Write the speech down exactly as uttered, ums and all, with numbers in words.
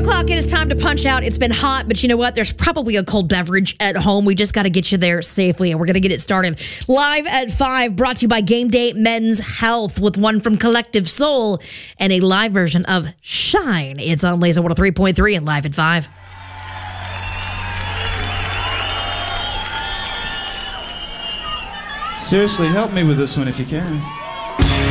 o'clock, it is time to punch out. It's been hot, but you know what? There's probably a cold beverage at home. We just got to get you there safely, and we're going to get it started. Live at five, brought to you by Game Day Men's Health, with one from Collective Soul and a live version of Shine. It's on Laser one oh three point three and live at five. Seriously, help me with this one if you can.